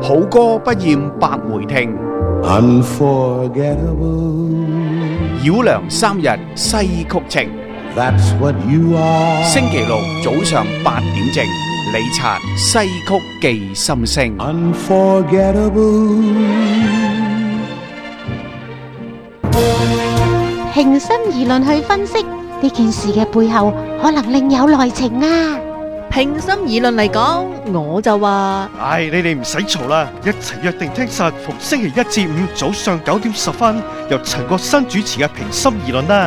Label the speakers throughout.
Speaker 1: 好歌不厭百回聽，
Speaker 2: Unforgettable.
Speaker 1: 繞梁三日西曲情。
Speaker 2: That's what you are.
Speaker 1: 星期六早上8點正，李察西曲記心聲。
Speaker 2: Unforgettable.
Speaker 3: 平心而論去分析呢件事嘅背後，可能另有內情啊！
Speaker 4: 平心而論嚟講，我就話，
Speaker 5: 你哋唔使嘈啦，一齊約定聽實逢星期一至五早上9點10分，由陳國新主持嘅平心而論啦。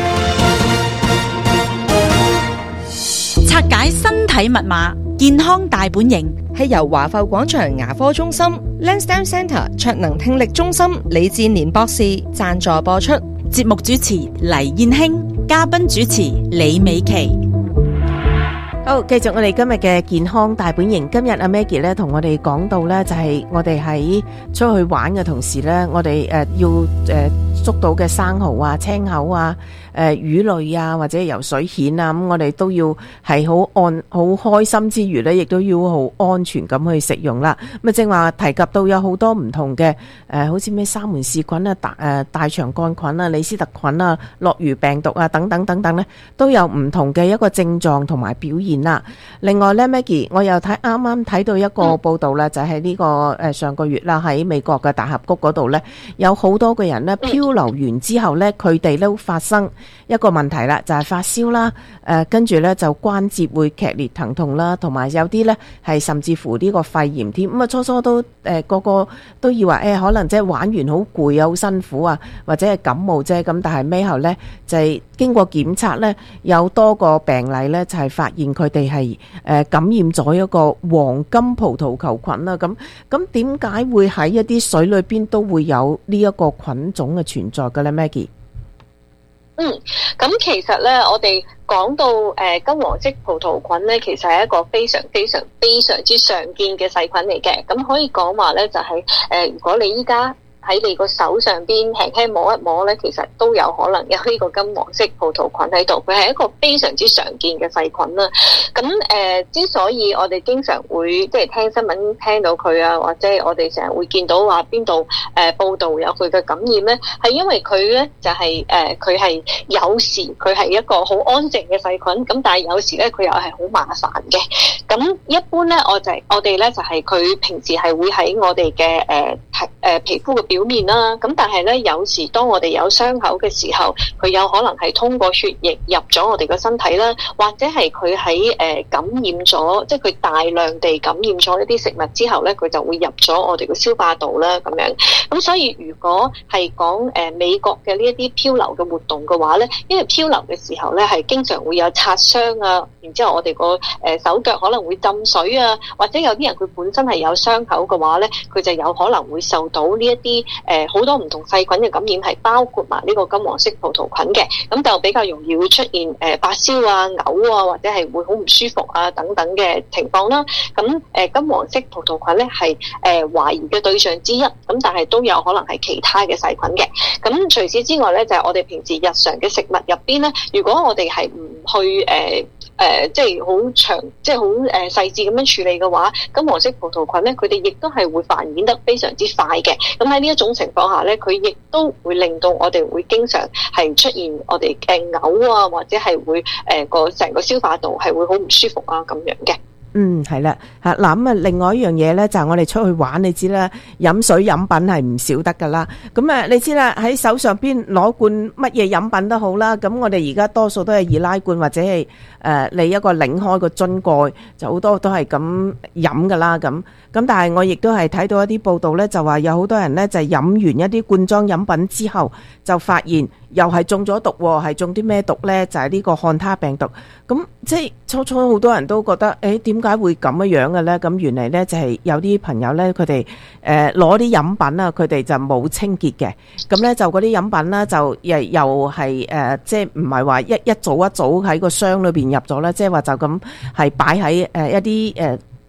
Speaker 6: 拆解身體密碼，健康大本營，
Speaker 7: 係由華埠廣場牙科中心、Lansdowne Centre 卓能聽力中心李志年博士贊助播出。
Speaker 6: 節目主持黎燕卿，嘉賓主持李美琪。
Speaker 8: 好，繼續我哋今日嘅健康大本營。今日阿 Maggie 咧同我哋講到咧，就係我哋喺出去玩嘅同時咧，我哋要捉到嘅生蠔啊、青口啊、魚類啊或者游水蜆啊，咁我哋都要係好開心之餘咧，亦都要好安全咁去食用啦。咁正話提及到有好多唔同嘅好似咩沙門氏菌啊、大腸桿菌啊、李斯特菌啊、諾如病毒啊等等等等咧，都有唔同嘅一個症狀同埋表現啦。另外咧 Maggie 我又啱啱睇到一個報道啦，就係呢個上個月啦，喺美國嘅大峽谷嗰度咧，有好多個人咧漂流完之後咧，佢哋都發生一個問題啦，就係發燒啦，跟住咧就關節會劇烈疼痛啦，同埋有啲咧係甚至乎呢個肺炎添。咁啊初初都個個都以為可能即係玩完好攰啊，好辛苦啊，或者係感冒啫。咁但係尾後咧就係經過檢測咧，有多個病例咧就係發現佢哋係感染咗一個黃金葡萄球菌啦。咁點解會喺一啲水裏邊都會有呢一個菌種嘅存在嘅咧 Maggie？
Speaker 9: 咁其實咧，我哋講到金黃色葡萄菌咧，其實係一個非常非常非常之常見嘅細菌嚟嘅。咁可以講話咧，就係如果你依家喺你個手上邊輕輕摸一摸咧，其實都有可能有呢個金黃色葡萄菌喺度。佢係一個非常之常見嘅細菌啦。咁之所以我哋經常會即係聽新聞聽到佢啊，或者我哋成日會見到話邊度報道有佢嘅感染咧，係因為佢咧就係佢係有時佢係一個好安靜嘅細菌，咁但係有時咧佢又係好麻煩嘅。咁一般咧我哋咧就係佢平時係會喺我哋嘅皮膚嘅表面啦，咁但係咧有時當我哋有傷口嘅時候，佢有可能係通過血液入咗我哋個身體啦，或者係佢喺感染咗，即係佢大量地感染咗一啲食物之後咧，佢就會入咗我哋個消化道啦咁樣。咁所以如果係講美國嘅呢一啲漂流嘅活動嘅話咧，因為漂流嘅時候咧係經常會有擦傷啊，然之後我哋個手腳可能會浸水啊，或者有啲人佢本身係有傷口嘅話咧，佢就有可能會受到呢一啲好多唔同細菌嘅感染，係包括埋呢個金黃色葡萄菌嘅，咁就比較容易會出現發燒啊、嘔啊，或者係會好唔舒服啊等等嘅情況啦。咁金黃色葡萄菌咧係懷疑嘅對象之一，咁但係都有可能係其他嘅細菌嘅。咁除此之外咧，就係我哋平時日常嘅食物入邊咧，如果我哋係唔去即係好長，即係好細緻咁樣處理嘅話，金黃色葡萄菌咧，佢哋亦都係會繁衍得非常之快嘅。咁喺呢一種情況下咧，佢亦都會令到我哋會經常係出現我哋嘔啊，或者係會成個消化道係會好唔舒服啊咁樣嘅。
Speaker 8: 係啦，嗱咁啊，另外一樣嘢咧就係我哋出去玩，你知啦，飲水飲品係唔少得噶啦。咁你知啦，喺手上邊攞罐乜嘢飲品都好啦。咁我哋而家多數都係易拉罐或者係你一個擰開個樽蓋，就好多都係咁飲噶啦。咁但係我亦都係睇到一啲報道咧，就話有好多人咧就係飲完一啲罐裝飲品之後，就發現又係中咗毒喎，係中啲咩毒咧？就係呢個漢他病毒。咁即係初初好多人都覺得，點解會咁樣嘅咧？咁原嚟咧就係有啲朋友咧，佢哋攞啲飲品啊，佢哋就冇清潔嘅。咁咧就嗰啲飲品啦，就又係即係唔係話一組喺個箱裏邊入咗啦，即係話就咁係擺喺一啲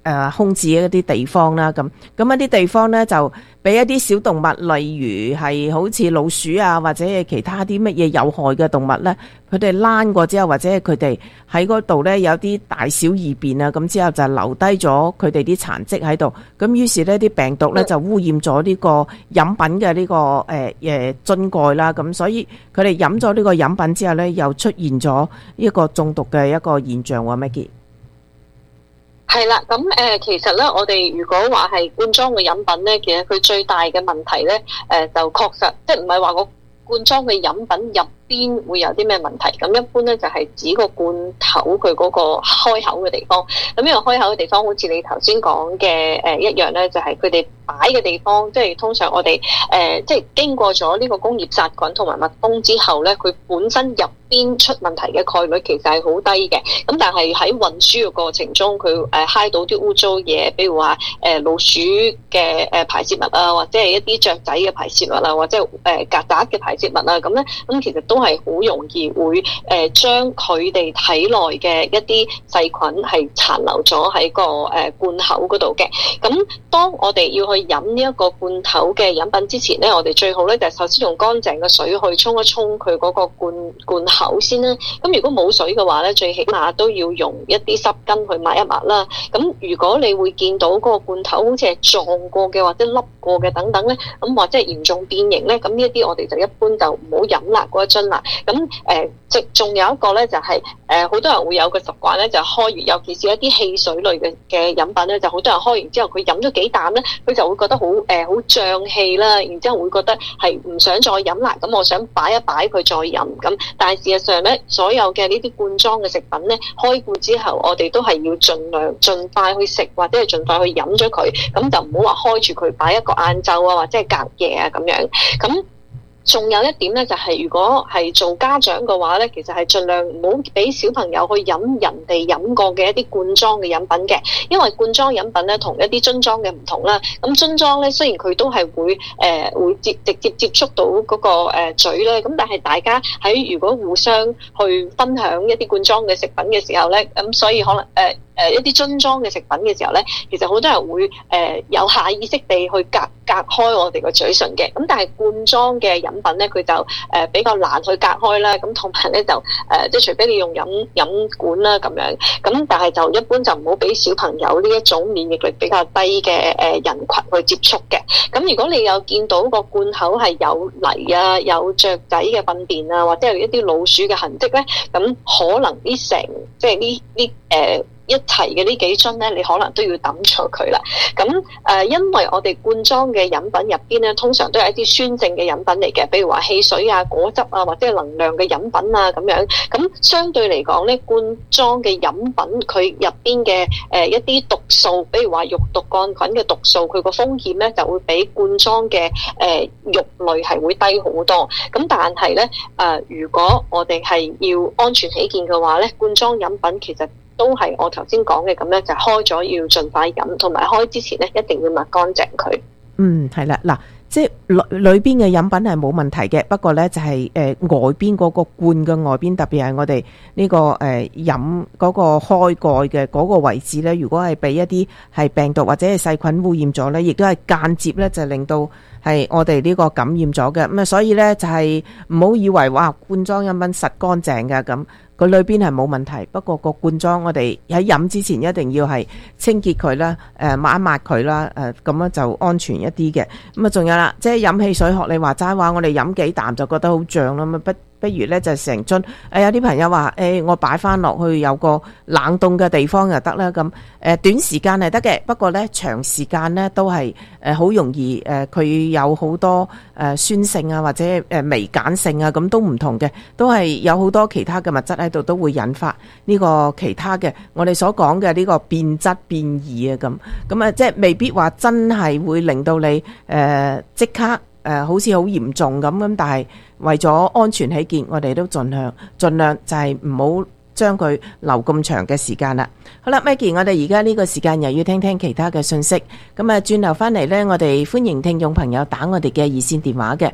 Speaker 8: 空置一啲地方啦，咁一啲地方咧就俾一啲小動物，例如係好似老鼠啊，或者係其他啲乜嘢有害嘅動物咧，佢哋躝過之後，或者係佢哋喺嗰度咧有啲大小異變啊，咁之後就留低咗佢哋啲殘跡喺度，咁於是呢啲病毒咧就污染咗呢個飲品嘅呢個樽蓋啦，咁所以佢哋飲咗呢個飲品之後咧，又出現咗一個中毒嘅一個現象喎，Maggie。
Speaker 9: 係啦，咁其實咧，我哋如果話係罐裝嘅飲品咧，其實佢最大嘅問題咧，就確實即係唔係話個罐裝嘅飲品入邊會有啲咩問題？咁一般咧就係指個罐頭佢嗰個開口嘅地方。咁呢個開口嘅地方，好似你頭先講嘅一樣咧，就係佢哋擺嘅地方，即係通常我哋即係經過咗呢個工業殺菌同埋密封之後咧，佢本身入邊出問題嘅概率其實係好低嘅。咁但係喺運輸嘅過程中，佢揩到啲污糟嘢，比如話老鼠嘅排泄物啊，或者係一啲雀仔嘅排泄物啊，或者曱甴嘅排泄物啊，咁咧咁其實都係好容易會將佢哋體內嘅一啲細菌係殘留咗喺個罐口嗰度嘅。咁當我哋要去飲呢一個罐頭嘅飲品之前咧，我哋最好咧就係首先用乾淨嘅水去沖一沖佢嗰個罐口先啦。咁如果冇水嘅話咧，最起碼都要用一啲濕巾去抹一抹啦。咁如果你會見到嗰個罐頭好似係撞過嘅或者凹過嘅等等咧，咁或者係嚴重變形咧，咁呢一啲我哋就一般就唔好飲啦嗰一樽啦。咁仲有一個咧就係好多人會有個習慣咧，就開完尤其是一啲汽水類嘅飲品咧，就好多人開完之後佢飲咗幾啖咧，佢就會覺得好脹氣啦，然之後會覺得係唔想再飲啦，咁我想擺一擺佢再飲咁。但係事實上咧，所有嘅呢啲罐裝嘅食品咧，開罐之後我哋都係要盡快去食或者係盡快去飲咗佢，咁就唔好話開住佢擺一個晏晝啊或者係隔夜啊咁樣咁。仲有一點咧，就係如果係做家長嘅話咧，其實係盡量唔好俾小朋友去飲人哋飲過嘅一啲罐裝嘅飲品嘅，因為罐裝飲品咧同一啲樽裝嘅唔同啦。咁樽裝咧雖然佢都係會直接接觸到嗰個嘴咧，咁但係大家喺如果互相去分享一啲罐裝嘅食品嘅時候咧，咁所以可能一啲樽裝嘅食品嘅時候咧，其實好多人會有下意識地去隔開我哋個嘴唇嘅。咁但係罐裝嘅飲品咧，佢就比較難去隔開啦。咁同埋咧就即係除非你用飲管啦咁樣。咁但係就一般就唔好俾小朋友呢一種免疫力比較低嘅人群去接觸嘅。咁如果你有見到個罐口係有泥啊、有雀仔嘅糞便啊，或者係一啲老鼠嘅痕跡咧，咁可能即係一齊嘅呢幾樽咧，你可能都要抌咗佢啦。咁因為我哋罐裝嘅飲品入邊咧，通常都係一啲酸性嘅飲品嚟嘅，比如話汽水啊、果汁啊，或者係能量嘅飲品啊咁樣。咁相對嚟講咧，罐裝嘅飲品佢入邊嘅一啲毒素，比如話肉毒桿菌嘅毒素，佢個風險咧就會比罐裝嘅肉類係會低好多。咁但係咧如果我哋係要安全起見嘅話咧，罐裝飲品其實都係我頭先講嘅咁咧，就開咗要盡快飲，同埋開之前咧一定要抹乾淨佢。
Speaker 8: 係啦，嗱，即係裏邊嘅飲品係冇問題嘅，不過咧就係外邊嗰個罐嘅外邊，特別係我哋呢個飲嗰個開蓋嘅嗰個位置咧，如果係俾一啲係病毒或者係細菌污染咗咧，亦都係間接咧就令到係我哋呢個感染咗嘅。咁啊，所以咧就係唔好以為哇罐裝飲品實乾淨㗎咁。佢裏邊係冇問題，不過個罐裝我哋喺飲之前一定要係清潔佢啦，抹一抹佢啦，咁樣就安全一啲嘅。咁啊，仲有啦，即係飲汽水學你話齋話，我哋飲幾啖就覺得好脹啦，咁不如咧就成樽。有啲朋友話我擺翻落去有個冷凍嘅地方就得啦。咁短時間係得嘅，不過咧長時間咧都係好容易佢有好多酸性啊或者微鹼性啊，咁都唔同嘅，都係有好多其他嘅物質喺度，都會引發呢個其他嘅我哋所講嘅呢個變質變異啊咁啊，即係未必話真係會令到你即刻好似好嚴重咁，但係為咗安全起見，我哋都盡量就係唔好將佢留咁長嘅時間啦。好啦 Maggie， 我哋而家呢個時間又要聽聽其他嘅信息。咁啊，轉頭翻嚟呢，我哋歡迎聽眾朋友打我哋嘅熱線電話嘅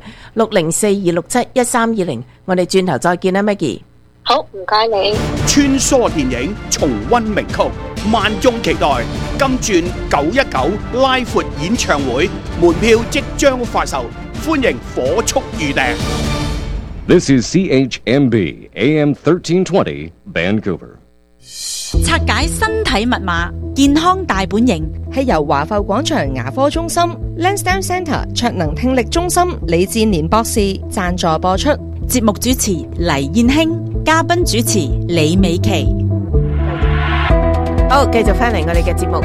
Speaker 8: 604-267-1320。我哋轉頭再見啦 Maggie。
Speaker 9: 好，唔該你。
Speaker 1: 穿梭電影，重溫名曲。 萬眾期待金鑽919拉闊演唱會，門票即將發售，歡迎火速預訂。
Speaker 10: This is CHMB AM 1320 Vancouver。
Speaker 6: 拆解身體密碼，健康大本營
Speaker 7: 係由華埠廣場牙科中心 Lansdowne Centre 卓能聽力中心李志年博士贊助播出。
Speaker 6: 節目主持黎燕興，嘉賓主持李美琪。
Speaker 8: 好，繼續翻嚟我哋嘅節目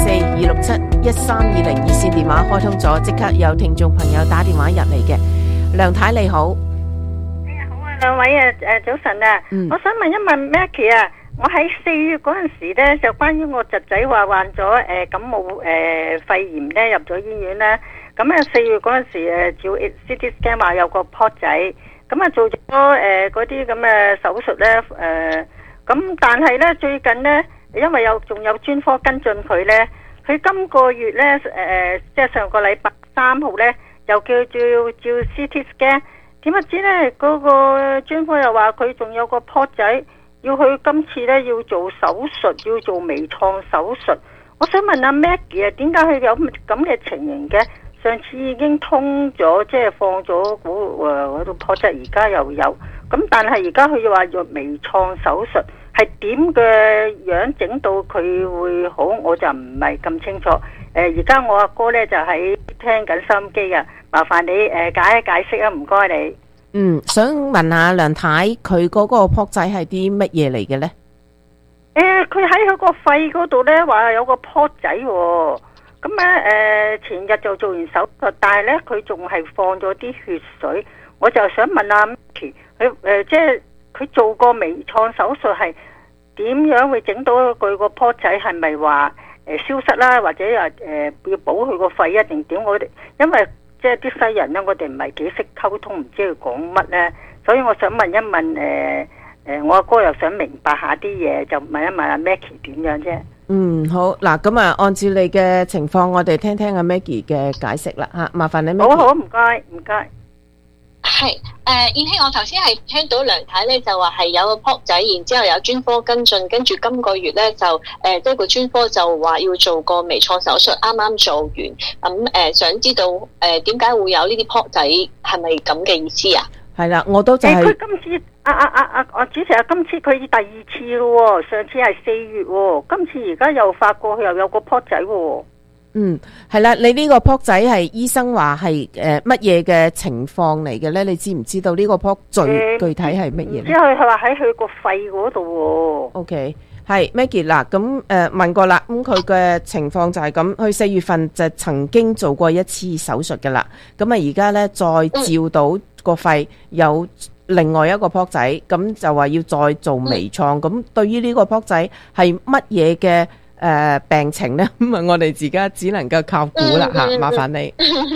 Speaker 8: 604-267-1320熱線電話開通咗，即刻有聽眾朋友打電話入嚟嘅。梁太你好。
Speaker 11: 好啊，兩位啊，早晨啊，我想問一問 Maggie 啊，我喺4月嗰陣時咧，就關於我侄仔話患咗感冒肺炎咧，入咗醫院咧，咁啊4月嗰陣時照 CT scan 話有個泡仔，咁啊做咗嗰啲咁嘅手術咧，咁但係咧最近咧，因為仲有專科跟進佢咧，佢今個月咧即係上個禮拜3號咧，又叫照 CT scan， 點不知咧嗰個專科又話佢仲有個泡仔，要佢今次咧要做手術，要做微創手術。我想問阿 Maggie 啊，點解佢有咁嘅情形嘅？上次已經通咗，即係放咗嗰度泡仔，而家又有，咁但係而家佢又話做微創手術。係點嘅樣整到佢會好，我就唔係咁清楚。而家我阿哥咧就喺聽緊收音機啊，麻煩你解一解釋啊，唔該你。
Speaker 8: 想問下梁太，佢嗰個泡仔係啲乜嘢嚟嘅咧？
Speaker 11: 佢喺佢個肺嗰度咧話有個泡仔喎，咁咧前日就做完手術，但係咧佢仲係放咗啲血水，我就想問阿 Micky， 佢即係佢做過微創手術係點樣會整到佢個泡仔？係咪話消失啦，或者要補佢個肺一定點？我哋因為即係啲西人咧，我哋唔係幾識溝通，唔知佢講乜咧，所以我想問一問我阿哥又想明白下啲嘢，就問一問阿 Maggie 點樣啫。
Speaker 8: 好嗱，咁啊，按照你嘅情況，我哋聽聽阿 Maggie 嘅解釋啦嚇，麻煩你 Maggie。
Speaker 11: 好，唔該，唔該。
Speaker 9: 係燕希，我頭先係聽到梁太咧就話係有個泡仔，然之後有專科跟進，跟住今個月咧就即係個專科就話要做個微創手術，啱啱做完，咁想知道點解會有呢啲泡仔，係咪咁嘅意思啊？係
Speaker 8: 啦，我都就係
Speaker 11: 佢今次主持啊，今次佢第二次咯，上次係4月，今次而家又發覺佢又有個泡仔喎。
Speaker 8: 係啦，你呢個泡仔係醫生話係乜嘢嘅情況嚟嘅咧？你知唔知道呢個泡最具體係乜嘢？
Speaker 11: 即係佢話喺佢個肺嗰度。
Speaker 8: OK， 係 Maggie 嗱，咁問過啦，咁佢嘅情況就係咁，佢4月份就曾經做過一次手術噶啦，咁啊而家咧再照到個肺有另外一個泡仔，咁就話要再做微創，咁對於呢個泡仔係乜嘢嘅病情咧？咁啊，我哋自家只能夠靠估啦吓，麻煩你。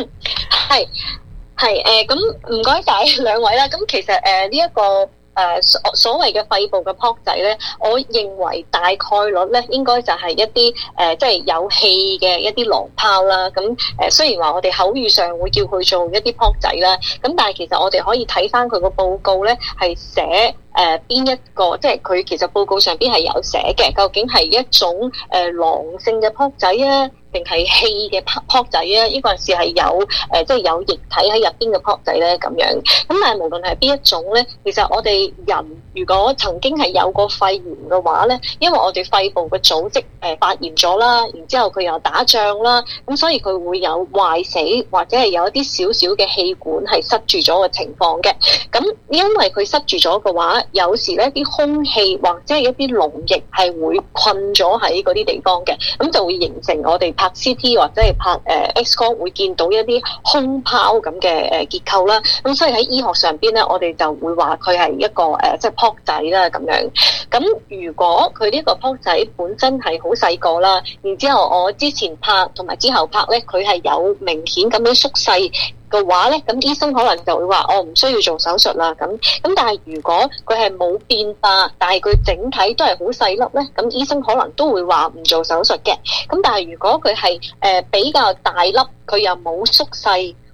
Speaker 9: 係咁唔該晒兩位啦。咁其實呢一個所謂嘅肺部嘅泡仔咧，我認為大概率咧應該就係一啲即係有氣嘅一啲囊泡啦。咁雖然話我哋口語上會叫佢做一啲泡仔啦，咁但係其實我哋可以睇翻佢個報告咧，係寫邊一個，即係佢其實報告上邊係有寫嘅，究竟係一種囊性嘅泡仔啊，定係氣嘅泡仔啊？呢個陣時係有即係有液體喺入邊嘅泡仔咧咁樣。咁但係無論係邊一種咧，其實我哋人如果曾經係有過肺炎嘅話咧，因為我哋肺部嘅組織發炎咗啦，然之後佢又打仗啦，咁所以佢會有壞死或者係有一啲少少嘅氣管係塞住咗嘅情況嘅。咁因為佢塞住咗嘅話，有時咧啲空氣或者係一啲膿液係會困咗喺嗰啲地方嘅，咁就會形成我哋拍 CT 或者係拍X 光會見到一啲空泡咁嘅結構啦。咁所以喺醫學上邊咧，我哋就會話佢係一個即係泡仔啦咁樣。咁如果佢呢個泡仔本身係好細個啦，然之後我之前拍同埋之後拍咧，佢係有明顯咁樣縮細嘅話咧，咁醫生可能就會話我唔需要做手術啦。咁但係如果佢係冇變化，但係佢整體都係好細粒咧，咁醫生可能都會話唔做手術嘅。咁但係如果佢係比較大粒，佢又冇縮細，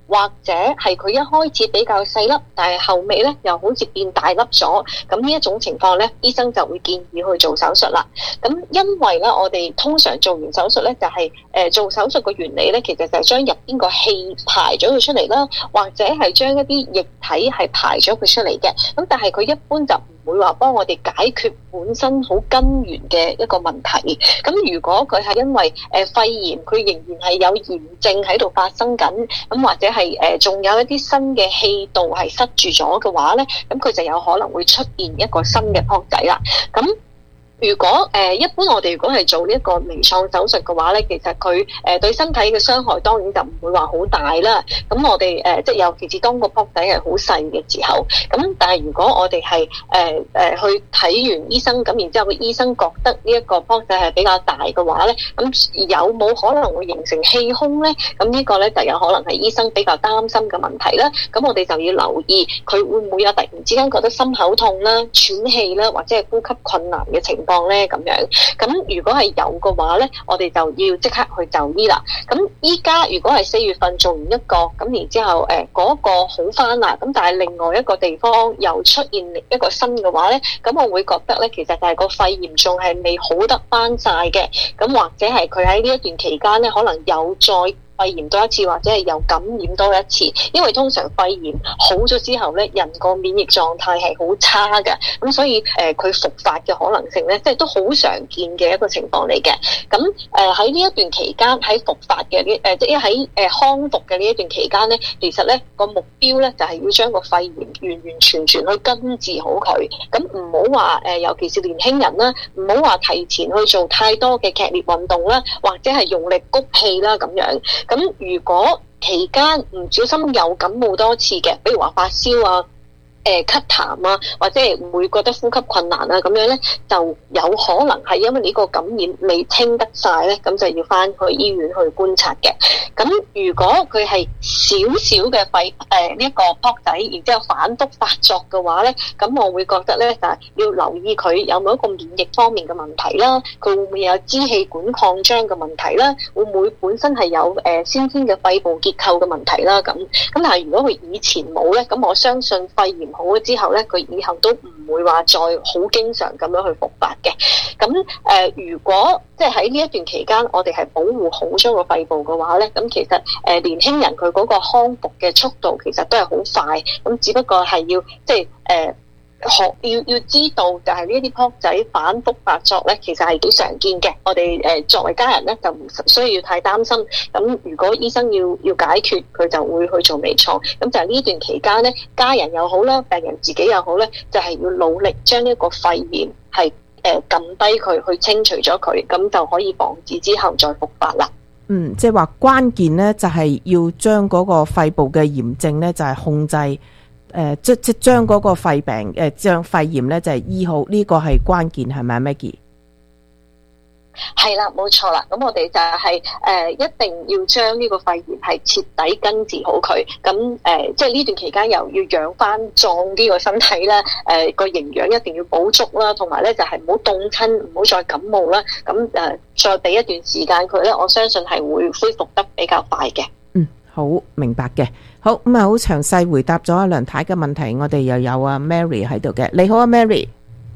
Speaker 9: 或者係佢一開始比較細粒，但係後尾咧又好似變大粒咗，咁呢一種情況咧，醫生就會建議去做手術啦。咁因為咧，我哋通常做完手術咧，就係做手術嘅原理咧，其實就係將入邊個氣排咗佢出嚟啦，或者係將一啲液體係排咗佢出嚟嘅。咁但係佢一般就唔會話幫我哋解決本身好根源嘅一個問題。咁如果佢係因為肺炎，佢仍然係有炎症喺度發生緊，咁或者係仲有一啲新嘅氣道係塞住咗嘅話咧，咁佢就有可能會出現一個新嘅泡仔啦。咁如果一般我哋如果係做呢一個微創手術嘅話咧，其實佢對身體嘅傷害當然就唔會話好大啦。咁我哋即係尤其是當個泡仔係好細嘅時候，咁但係如果我哋係去睇完醫生，咁然之後個醫生覺得呢一個泡仔係比較大嘅話咧，咁有冇可能會形成氣胸咧？咁呢個咧就有可能係醫生比較擔心嘅問題啦。咁我哋就要留意佢會唔會有突然之間覺得心口痛啦、喘氣啦，或者係呼吸困難嘅情況咧咁樣。咁如果係有嘅話咧，我哋就要即刻去就醫啦。咁依家如果係4月份做完一個，咁然之後嗰個好返啦，咁但係另外一個地方又出現一個新嘅話咧，咁我會覺得咧，其實就係個肺炎仲係未好得返晒嘅，咁或者係佢喺呢一段期間咧，可能有再肺炎多一次，或者係又感染多一次。因為通常肺炎好咗之後咧，人個免疫狀態係好差嘅，咁所以佢復發嘅可能性咧，即係都好常見嘅一個情況嚟嘅。咁喺呢一段期間，喺復發嘅即係喺康復嘅呢一段期間咧，其實咧個目標咧就係要將個肺炎完完全全去根治好佢。咁唔好話尤其是年輕人啦，唔好話提前去做太多嘅劇烈運動啦，或者係用力谷氣啦咁樣。咁如果期間唔小心又感冒多次嘅，比如話發燒啊、咳痰啊，或者係會覺得呼吸困難啊咁樣咧，就有可能係因為呢個感染未清得晒咧，咁就要翻去醫院去觀察嘅。咁如果佢係少少嘅肺呢一個泡仔，然之後反覆發作嘅話咧，咁我會覺得咧就係要留意佢有冇一個免疫方面嘅問題啦，佢會唔會有支氣管擴張嘅問題啦，會唔會本身係有先天嘅肺部結構嘅問題啦咁。但係如果佢以前冇咧，咁我相信肺炎好咗之後咧，佢以後都唔會話再好經常咁樣去復發嘅。咁如果即係喺呢一段期間，我哋係保護好咗個肺部嘅話咧，咁其實年輕人佢嗰個康復嘅速度其實都係好快，咁只不過係要即係要知道就係呢一啲泡仔反覆發作咧，其實係幾常見嘅。我哋作為家人咧就唔需要太擔心。咁如果醫生要解決，佢就會去做微創。咁就係呢段期間咧，家人又好啦，病人自己又好咧，就係要努力將呢個肺炎係撳低佢，去清除咗佢，咁就可以防止之後再復發啦。
Speaker 8: 即係話關鍵咧，就係要將嗰個肺部嘅炎症咧，就係控制。即將嗰個肺病將肺炎咧就係醫好，呢個係關鍵，係咪 Maggie？
Speaker 9: 係啦，冇錯啦。咁我哋就係一定要將呢個肺炎係徹底根治好佢。咁即係呢段期間又要養翻壯啲個身體啦，個營養一定要補足啦，同埋咧就係唔好凍親，唔好再感冒啦。咁再俾一段時間佢咧，我相信係會恢復得比較快嘅。
Speaker 8: 好明白嘅。好咁啊，好詳細回答咗阿梁太嘅問題。我哋又有阿 Mary 喺度嘅。你好啊 Mary。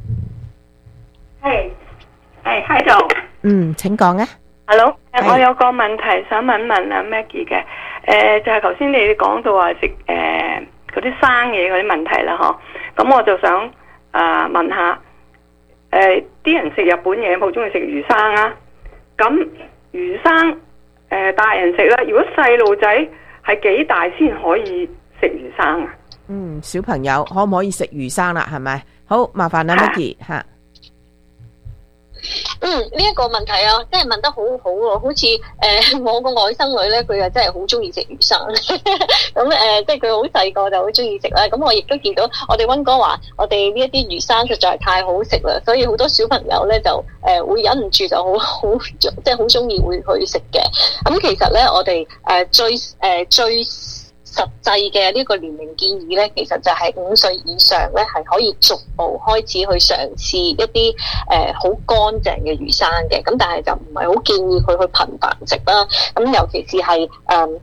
Speaker 12: 係喺度。
Speaker 8: 請講啊。
Speaker 12: Hello，我有個問題想問阿 Maggie 嘅。就係頭先你講到話食嗰啲生嘢嗰啲問題啦，嗬。咁我就想問下，啲人食日本嘢好中意食魚生啊。咁魚生大人食啦，如果細路仔係幾大先可以食魚生啊？
Speaker 8: 小朋友可唔可以食魚生啦？係咪？好，麻煩阿 Maggie 吓。
Speaker 9: 呢一個問題啊，真係問得好好喎，好似我個外甥女咧，佢又真係好中意食魚生，咁即係佢好細個就好中意食啦。咁我亦都見到我哋溫哥華，我哋呢一啲魚生實在係太好食啦，所以好多小朋友咧就會忍唔住就好即係好中意會去食嘅。咁其實咧，我哋最實際嘅呢個年齡建議咧，其實就係5歲以上咧，係可以逐步開始去嘗試一啲好乾淨嘅魚生嘅。咁但係就唔係好建議佢去頻繁食啦。咁尤其是係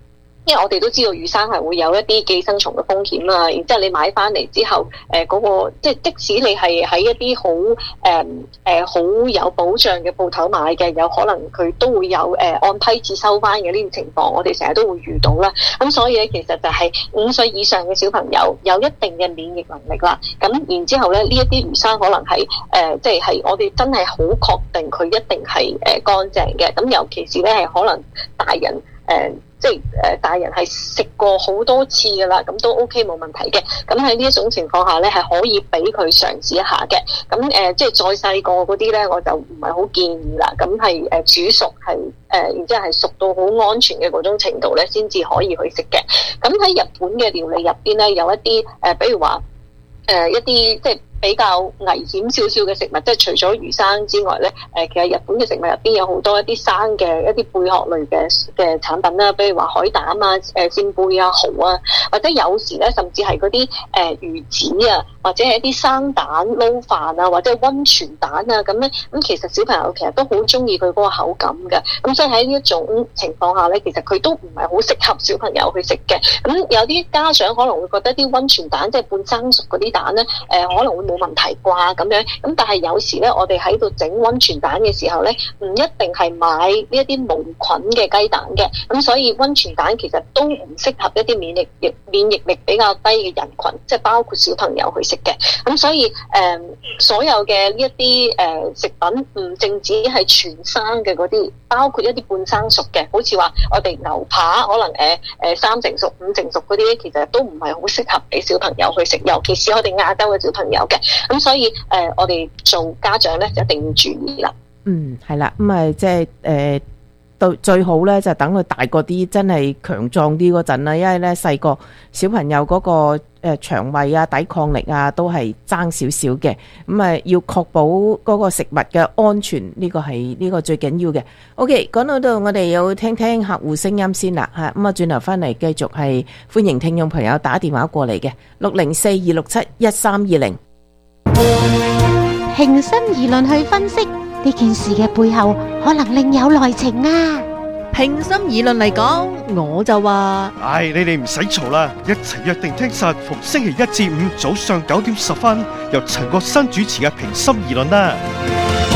Speaker 9: 因為我哋都知道魚生係會有一啲寄生蟲嘅風險啊，然之後你買翻嚟之後，嗰個即使你係喺一啲好有保障嘅鋪頭買嘅，有可能佢都會有按批次收翻嘅呢啲情況，我哋成日都會遇到啦。咁所以咧，其實就係5歲以上嘅小朋友有一定嘅免疫能力啦。咁然之後咧，呢一啲魚生可能係即係我哋真係好確定佢一定係乾淨嘅。咁尤其是咧係可能大人大人係食過好多次㗎啦，咁都 OK 冇問題嘅。咁喺呢一種情況下咧，係可以俾佢嘗試一下嘅。咁即係再細個嗰啲咧，我就唔係好建議啦。咁係煮熟係然之後係熟到好安全嘅嗰種程度咧，先至可以去食嘅。咁喺日本嘅料理入邊咧，有一啲比如話一啲即係比較危險少少嘅食物，即係除咗魚生之外咧，其實日本嘅食物入邊有好多一啲生嘅一啲貝殼類嘅產品啦，比如話海膽啊、扇貝啊、蠔啊，或者有時咧甚至係嗰啲魚子啊，或者係一啲生蛋撈飯啊，或者溫泉蛋啊咁咧，咁其實小朋友其實都好中意佢嗰個口感嘅，咁所以喺呢一種情況下咧，其實佢都唔係好適合小朋友去食嘅。咁有啲家長可能會覺得啲溫泉蛋即係半生熟嗰啲蛋咧，可能會冇問題啩咁樣，咁但係有時咧，我哋喺度整溫泉蛋嘅時候咧，唔一定係買呢一啲無菌嘅雞蛋嘅，咁所以溫泉蛋其實都唔適合一啲免疫力比較低嘅人群，即係包括小朋友去食嘅。咁所以所有嘅呢一啲食品唔淨止係全生嘅嗰啲，包括一啲半生熟嘅，好似話我哋牛扒可能3成熟、5成熟嗰啲，其實都唔係好適合俾小朋友去食，尤其是我哋亞洲嘅小朋友嘅。咁所以我哋做家長咧就一定要注意啦。
Speaker 8: 係啦，咁即係到最好咧就等佢大個啲，真係強壯啲嗰陣啦。因為咧細個小朋友嗰個腸胃啊、抵抗力啊都係爭少少嘅，咁要確保嗰個食物嘅安全，呢個係呢個最緊要嘅。OK， 講到度我哋要聽聽客戶聲音先啦嚇，咁轉頭翻嚟繼續係歡迎聽眾朋友打電話過嚟嘅604-267-1320。
Speaker 3: 平心而論去分析呢件事嘅背後，可能另有內情啊！
Speaker 4: 平心而論嚟講，我就話：
Speaker 5: 你哋唔使嘈啦，一齊約定聽實逢星期1至5早上9點10分，由陳國新主持嘅平心而論啦。